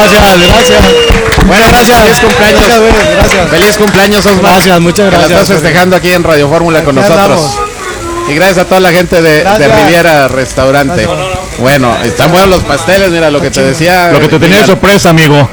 Gracias. Bueno, gracias. Feliz cumpleaños. Gracias. Feliz cumpleaños, Osmar. Gracias, muchas gracias. Que la estás festejando aquí en Radio Fórmula con nosotros. Andamos. Y gracias a toda la gente de Riviera Restaurante. Bueno, están buenos los pasteles, mira lo que te decía. Lo que te tenía de sorpresa, amigo.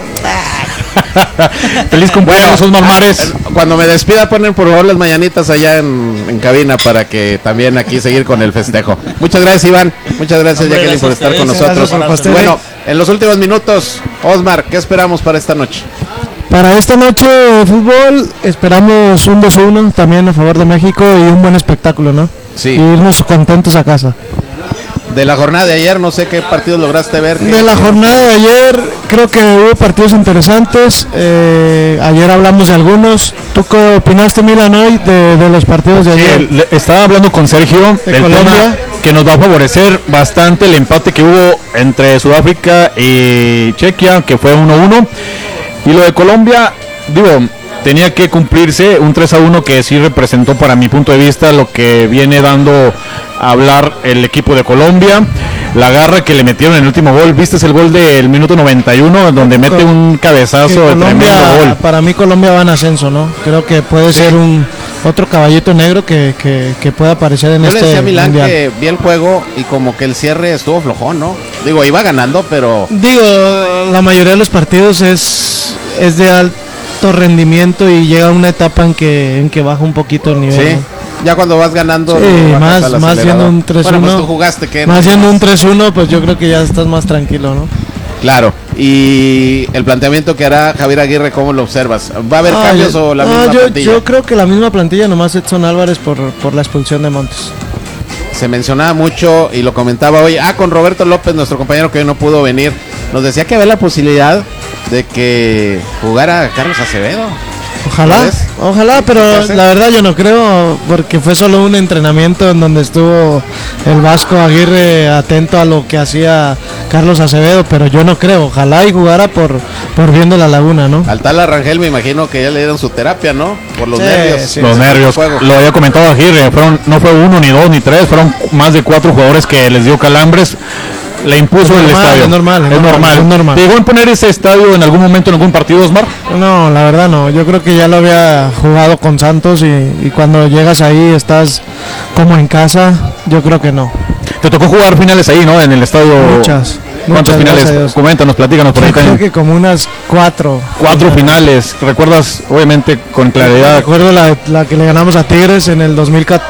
Feliz cumpleaños, Osmar Mares. Cuando me despida, ponen por favor las mañanitas allá en cabina para que también aquí seguir con el festejo. Muchas gracias, Iván. Muchas gracias, Jacqueline, por estar con nosotros. Bueno, en los últimos minutos, Osmar, ¿qué esperamos para esta noche? Para esta noche de fútbol esperamos un 2-1 también a favor de México y un buen espectáculo, ¿no? Sí. Y irnos contentos a casa. De la jornada de ayer, no sé qué partidos lograste ver. De la jornada de ayer, creo que hubo partidos interesantes. Ayer hablamos de algunos. ¿Tú qué opinaste, Milan, hoy de los partidos de ayer? Sí, estaba hablando con Sergio de del Colombia, tema que nos va a favorecer bastante el empate que hubo entre Sudáfrica y Chequia, que fue 1-1. Y lo de Colombia, digo, tenía que cumplirse un 3-1 que sí representó para mi punto de vista lo que viene dando a hablar el equipo de Colombia. La garra que le metieron en el último gol, ¿viste el gol del minuto 91 donde mete un cabezazo de tremendo gol? Para mí Colombia va en ascenso, ¿no? Creo que puede ser otro caballito negro que pueda aparecer en este decía a Milán mundial. que vi el juego y como que el cierre estuvo flojón, ¿no? Digo, iba ganando, pero... Digo, la mayoría de los partidos es de alto rendimiento y llega a una etapa en que baja un poquito el nivel. Sí. ¿no? Ya cuando vas ganando, más siendo un 3-1. Bueno, pues tú jugaste, ¿qué? Más siendo un 3-1, pues yo creo que ya estás más tranquilo, ¿no? Claro. Y el planteamiento que hará Javier Aguirre, ¿cómo lo observas? ¿Va a haber cambios o la misma plantilla? Yo creo que la misma plantilla, nomás Edson Álvarez por la expulsión de Montes. Se mencionaba mucho y lo comentaba hoy. Con Roberto López, nuestro compañero que hoy no pudo venir, nos decía que había la posibilidad de que jugara Carlos Acevedo. Ojalá, pero la verdad yo no creo, porque fue solo un entrenamiento en donde estuvo el Vasco Aguirre atento a lo que hacía Carlos Acevedo, pero yo no creo, ojalá y jugara por bien de la Laguna, ¿no? Al tal Rangel me imagino que ya le dieron su terapia, ¿no? Por los nervios. Sí, los nervios, lo había comentado Aguirre, no fue uno, ni dos, ni tres, fueron más de 4 jugadores que les dio calambres. Le impuso el estadio. Es normal. ¿Llegó a poner ese estadio en algún momento en algún partido, Osmar? No, la verdad no. Yo creo que ya lo había jugado con Santos y cuando llegas ahí estás como en casa. Yo creo que no. Te tocó jugar finales ahí, ¿no? En el estadio. Muchas. ¿Cuántos finales? Coméntanos, platícanos por ahí. Creo que como unas 4. 4 finales. ¿Recuerdas, obviamente, con claridad? Recuerdo la que le ganamos a Tigres en el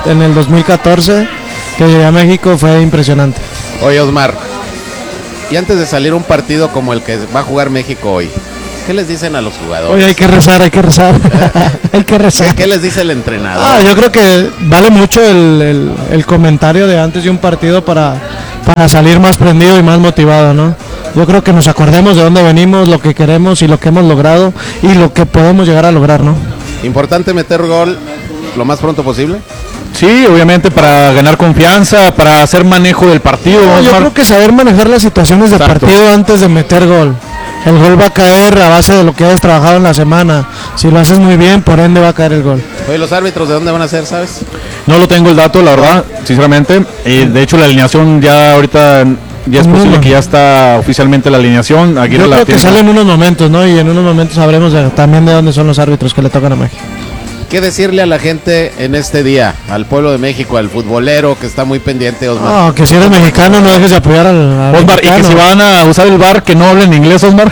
2014, que llegué a México, fue impresionante. Oye, Osmar, y antes de salir un partido como el que va a jugar México hoy, ¿qué les dicen a los jugadores? Oye, hay que rezar. hay que rezar. ¿Qué les dice el entrenador? Yo creo que vale mucho el comentario de antes de un partido para salir más prendido y más motivado, ¿no? Yo creo que nos acordemos de dónde venimos, lo que queremos y lo que hemos logrado y lo que podemos llegar a lograr, ¿no? Importante meter gol lo más pronto posible. Sí, obviamente para ganar confianza, para hacer manejo del partido. Yo creo que saber manejar las situaciones del partido antes de meter gol. El gol va a caer a base de lo que hayas trabajado en la semana. Si lo haces muy bien, por ende va a caer el gol. Oye, ¿los árbitros de dónde van a ser, sabes? No lo tengo el dato, la verdad, sinceramente. De hecho, la alineación ya ahorita... Ya es posible que ya está oficialmente la alineación. Yo creo que sale en unos momentos, ¿no? Y en unos momentos sabremos también de dónde son los árbitros que le tocan a México. ¿Qué decirle a la gente en este día? Al pueblo de México, al futbolero que está muy pendiente, Osmar. No, que si eres mexicano no dejes de apoyar al Osmar, mexicano. Y que si van a usar el bar, que no hablen inglés, Osmar.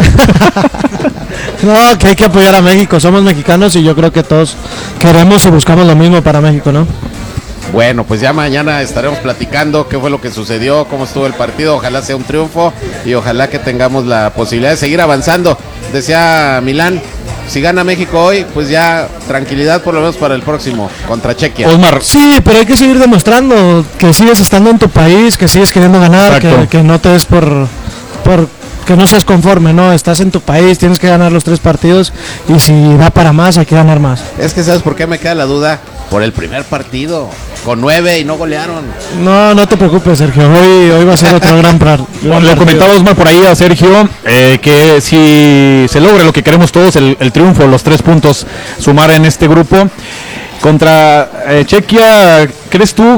No, que hay que apoyar a México. Somos mexicanos y yo creo que todos queremos y buscamos lo mismo para México, ¿no? Bueno, pues ya mañana estaremos platicando qué fue lo que sucedió, cómo estuvo el partido. Ojalá sea un triunfo y ojalá que tengamos la posibilidad de seguir avanzando. Decía Milán, si gana México hoy, pues ya tranquilidad por lo menos para el próximo contra Chequia. Osmar. Sí, pero hay que seguir demostrando que sigues estando en tu país, que sigues queriendo ganar, que no te des por que no seas conforme, ¿no? Estás en tu país, tienes que ganar los 3 partidos y si da para más, hay que ganar más. Es que ¿sabes por qué me queda la duda? Por el primer partido, con 9 y no golearon. No te preocupes, Sergio, hoy va a ser otro gran partido. Le comentaba Osmar por ahí a Sergio que si se logra lo que queremos todos, el triunfo, los 3 puntos, sumar en este grupo contra Chequia, ¿crees tú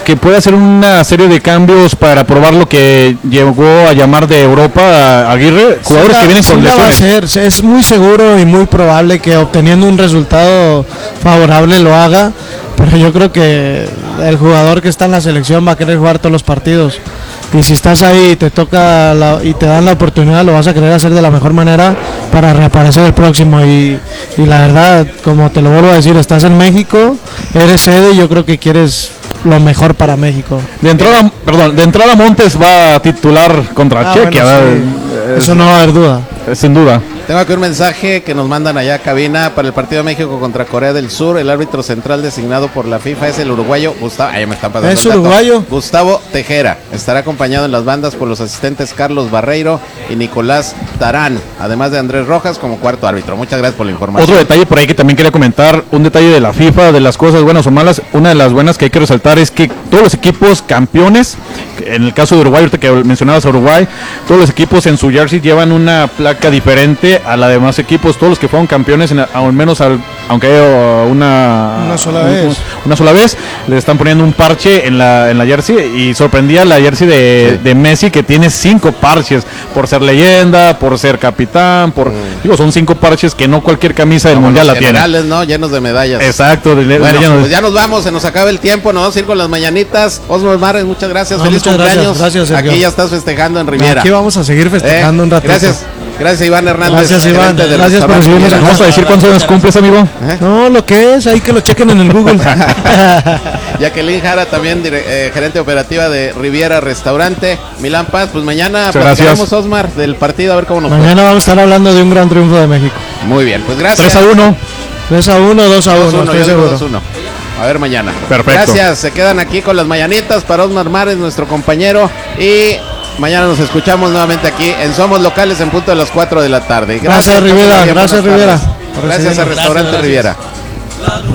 que puede hacer una serie de cambios para probar lo que llegó a llamar de Europa a Aguirre, jugadores que vienen con lesiones. Es muy seguro y muy probable que obteniendo un resultado favorable lo haga, pero yo creo que el jugador que está en la selección va a querer jugar todos los partidos. Y si estás ahí y te toca y te dan la oportunidad, lo vas a querer hacer de la mejor manera para reaparecer el próximo. Y la verdad, como te lo vuelvo a decir, estás en México, eres sede y yo creo que quieres lo mejor para México. De entrada Montes va a titular contra Chequia. Bueno, sí. Eso no va a haber duda. Sin duda. Tengo aquí un mensaje que nos mandan allá a cabina para el partido de México contra Corea del Sur. El árbitro central designado por la FIFA es el uruguayo Gustavo. Ahí me están pasando ¿Es uruguayo? Gustavo Tejera. Estará acompañado en las bandas por los asistentes Carlos Barreiro y Nicolás Tarán, además de Andrés Rojas como cuarto árbitro. Muchas gracias por la información. Otro detalle por ahí que también quería comentar, un detalle de la FIFA, de las cosas buenas o malas. Una de las buenas que hay que resaltar es que todos los equipos campeones, en el caso de Uruguay, ahorita que mencionabas a Uruguay, todos los equipos en su jersey llevan una placa diferente a la de demás equipos. Todos los que fueron campeones, al menos aunque haya una sola vez, le están poniendo un parche en la jersey, y sorprendía la jersey de Messi, que tiene 5 parches por ser leyenda, por ser capitán, son 5 parches que no cualquier camisa del mundial la tiene. ¿No? Llenos de medallas. Exacto. Pues ya nos vamos, se nos acaba el tiempo, nos vamos a ir con las mañanitas. Osmar Mares, muchas gracias, feliz cumpleaños. Gracias, aquí ya estás festejando en Riviera. Aquí vamos a seguir festejando un ratito. Gracias Iván Hernández. Gracias Iván, gracias por recibirnos. ¿Vamos a decir cuántos años cumples, amigo? No, lo que es, ahí que lo chequen en el Google. Jacqueline Jara, también gerente operativa de Riviera Restaurante. Milán Paz, pues mañana platicamos, Osmar, del partido, a ver cómo nos fue. Mañana vamos a estar hablando de un gran triunfo de México. Muy bien, pues gracias. 3-1. 3-1, 2-1, estoy seguro. 2-1. A ver mañana. Perfecto. Gracias, se quedan aquí con las mañanitas para Osmar Mares, nuestro compañero, y mañana nos escuchamos nuevamente aquí en Somos Locales en punto de las 4 de la tarde. Gracias Rivera, gracias Rivera. Gracias a Restaurante Riviera.